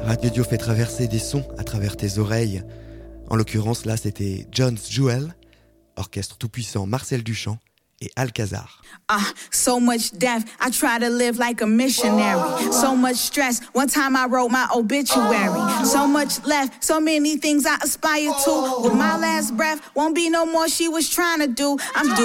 Radio fait traverser des sons à travers tes oreilles. En l'occurrence, là, c'était John's Jewel, orchestre tout-puissant Marcel Duchamp et Alcazar. So much death, I try to live like a missionary. So much stress, one time I wrote my obituary. So much left, so many things I aspire to. With my last breath, won't be no more she was trying to do. I'm